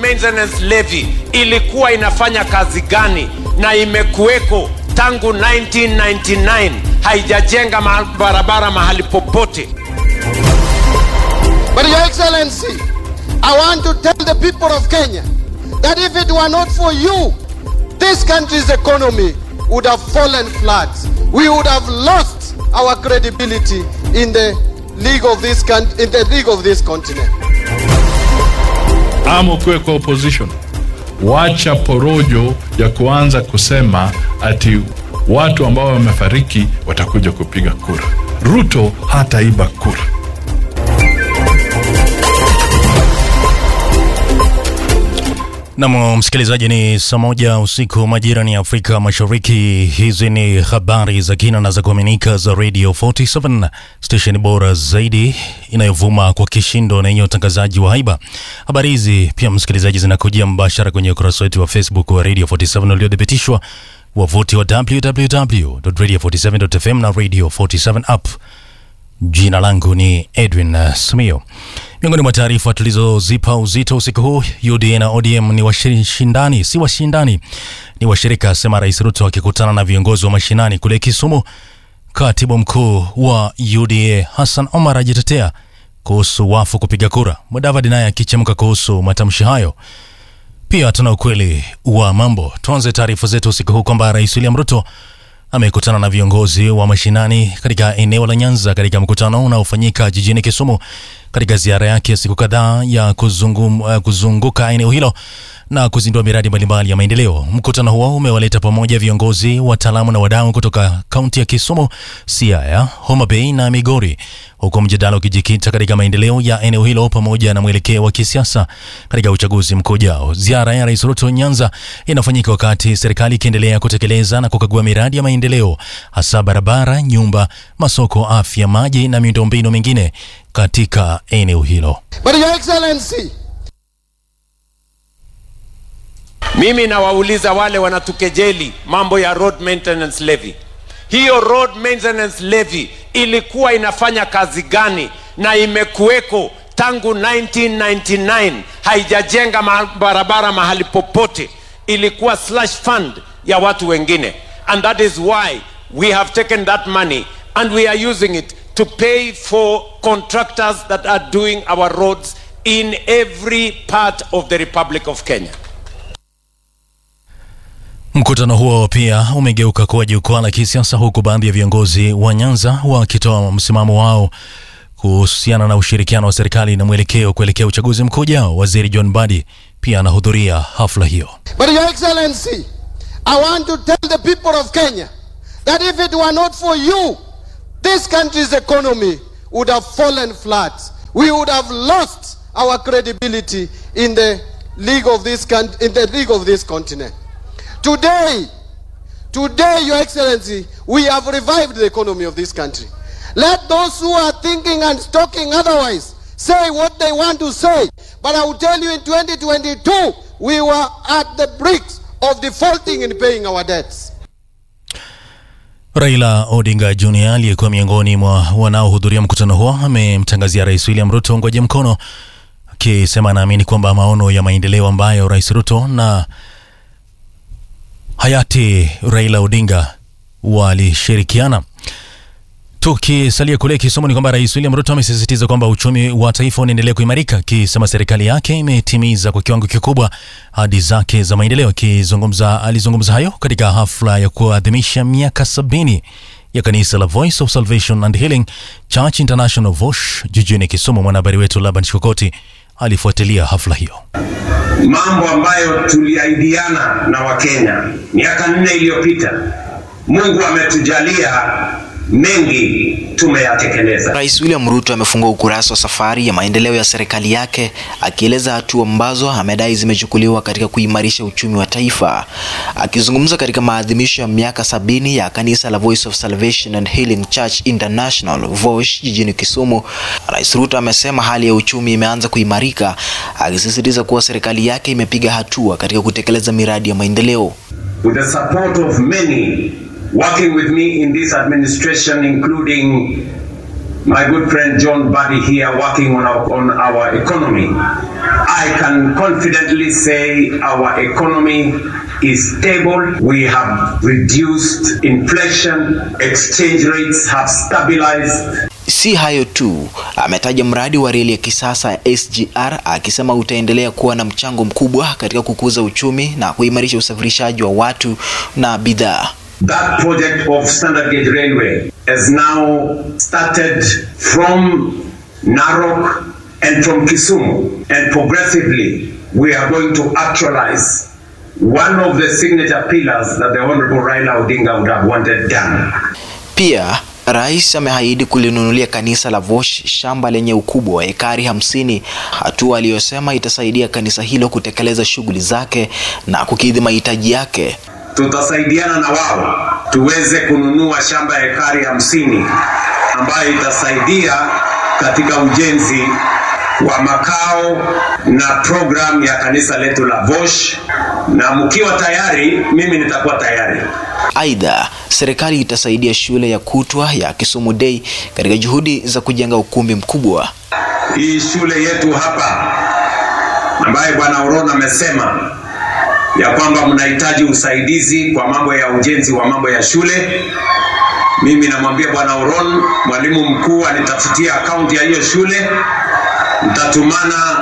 maintenance levy ilikuwa inafanya kazi gani na imekuweko tangu 1999, haijajenga barabara mahali popote. But Your Excellency, I want to tell the people of Kenya that if it were not for you, this country's economy would have fallen flat. We would have lost our credibility in the league of this continent. Amo kwe kwa opposition, wacha porojo ya kuanza kusema ati watu ambao wamefariki watakuja kupiga kura. Ruto hataiba kura. Na msikilizaji, ni saa 1 usiku majira ni Afrika Mashariki. Hizi ni habari za kina na za kuaminika za Radio 47, station bora zaidi inayovuma kwa kishindo na yenye utangazaji wa haiba. Habari hizi pia msikilizaji zinakujia mbashara kwenye ukurasa wetu wa Facebook wa Radio 47 uliodhibitishwa, wavuti wa www.radio47.fm na Radio 47 app. Jina langu ni Edwin Smio. Miongoni mwa taarifa tulizozipa uzito usiku huu, UDA na ODM ni washindani, si washindani, ni washirika, sema Rais Ruto akikutana na viongozi wa mashinani kule Kisumu. Katibu mkuu wa UDA Hassan Omar ajitetea kuhusu wafu kupiga kura, Mudavadi naye akichemka kuhusu matamshi hayo. Pia tuna ukweli wa mambo. Tuanze taarifa zetu usiku huu kwamba Rais William Ruto amekutana na viongozi wa mashinani katika eneo la Nyanza katika mkutano unaofanyika jijini Kisumu katika ziara yake ya siku kadhaa ya kuzunguka eneo hilo na kuzindua miradi mbalimbali ya maendeleo. Mkutano huo umewaleta pamoja viongozi, wataalamu na wadau kutoka kaunti ya Kisumu, Siaya, Homa Bay na Migori, huku mjadala ukijikita katika maendeleo ya eneo hilo pamoja na mwelekeo wa kisiasa katika uchaguzi mkuu ujao. Ziara ya Rais Ruto Nyanza inafanyika wakati serikali ikiendelea kutekeleza na kukagua miradi ya maendeleo, hasa barabara, nyumba, masoko, afya, maji na miundombinu mingine katika eneo hilo. But Your Excellency, mimi nawauliza wale wanatukejeli mambo ya road maintenance levy. Hiyo road maintenance levy ilikuwa inafanya kazi gani na imekuweko tangu 1999, haijajenga barabara mahali popote. Ilikuwa slush fund ya watu wengine. And that is why we have taken that money and we are using it to pay for contractors that are doing our roads in every part of the Republic of Kenya. Mkutano huo pia umegeuka kuwa jukwaa la kisiasa, huku baadhi ya viongozi wa Nyanza wakitoa msimamo wao kuhusiana na ushirikiano wa serikali na mwelekeo kuelekea uchaguzi mkuu ujao. Waziri John Mbadi pia anahudhuria hafla hiyo. But Your Excellency, I want to tell the people of Kenya that if it were not for you, this country's economy would have fallen flat. We would have lost our credibility in the league of this continent. Today, Your Excellency, we have revived the economy of this country. Let those who are thinking and talking otherwise say what they want to say. But I will tell you, in 2022, we were at the brink of defaulting in paying our debts. Raila Odinga Jr. aliyekuwa miongoni mwa wanaohudhuria mkutano huo amemtangazia Rais William Ruto ngoje mkono, akisema anaamini kwamba maono ya maendeleo ambayo Rais Ruto na hayati Raila Odinga walishirikiana. Tukisalia kule Kisumu ni kwamba Rais William Ruto amesisitiza kwamba uchumi wa taifa unaendelea kuimarika, akisema serikali yake imetimiza kwa kiwango kikubwa ahadi zake za maendeleo. Alizungumza hayo katika hafla ya kuadhimisha miaka 70 ya kanisa la Voice of Salvation and Healing Church International Vosh jijini Kisumu. Mwanahabari wetu Laban Chikokoti alifuatilia hafla hiyo. Mambo ambayo tuliahidiana na Wakenya miaka 4 iliyopita, Mungu ametujalia mengi tumeyatekeleza. Rais William Ruto amefungua ukurasa wa safari ya maendeleo ya serikali yake, akieleza hatua ambazo amedai zimechukuliwa katika kuimarisha uchumi wa taifa. Akizungumza katika maadhimisho ya miaka 70 ya kanisa la Voice of Salvation and Healing Church International Vosh jijini Kisumu, Rais Ruto amesema hali ya uchumi imeanza kuimarika, akisisitiza kuwa serikali yake imepiga hatua katika kutekeleza miradi ya maendeleo. With the support of many working with me in this administration, including my good friend John Buddy here working on our economy, I can confidently say our economy is stable. We have reduced inflation, exchange rates have stabilized. Si hayo tu, ametaja mradi wa reli ya kisasa ya SGR akisema utaendelea kuwa na mchango mkubwa katika kukuza uchumi na kuimarisha usafirishaji wa watu na bidhaa. That project of Standard Gauge Railway has now started from Narok and from Kisumu, and progressively we are going to actualize one of the signature pillars that the Honorable Raila Odinga would have wanted done. Pia Rais ameahidi kulinunulia kanisa la Vosh shamba lenye ukubwa wa ekari 50, hatua aliyosema itasaidia kanisa hilo kutekeleza shughuli zake na kukidhi mahitaji yake. Tutasaidiana na wao tuweze kununua shamba ya ekari 50 ambayo itasaidia katika ujenzi wa makao na program ya kanisa letu la Vosh, na mkiwa tayari mimi nitakuwa tayari. Aidha, serikali itasaidia shule ya kutwa ya Kisumu Day katika juhudi za kujenga ukumbi mkubwa. Hii shule yetu hapa ambaye Bwana Orona amesema ya kwamba mnahitaji usaidizi kwa mambo ya ujenzi wa mambo ya shule, mimi namwambia Bwana Oron, mwalimu mkuu anitafutia akaunti ya hiyo shule, mtatumana